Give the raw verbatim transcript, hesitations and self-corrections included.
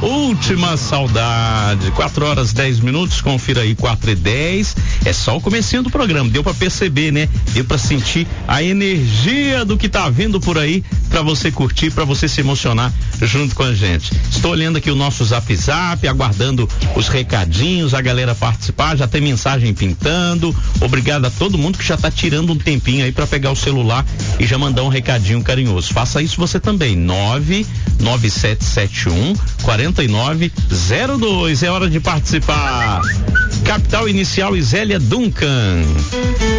Última Saudade, quatro horas dez minutos, confira aí, quatro e dez, é só o comecinho do programa, deu pra perceber, né? Deu pra sentir a energia do que tá vindo por aí, pra você curtir, pra você se emocionar junto com a gente. Estou olhando aqui o nosso Zap Zap, aguardando os recadinhos, a galera participar, já tem mensagem pintando, obrigado a todo mundo que já tá tirando um tempinho aí pra pegar o celular e já mandar um recadinho carinhoso. Faça isso você também, nove nove sete sete um quatro nove zero dois, é hora de participar. Capital Inicial e Zélia Duncan.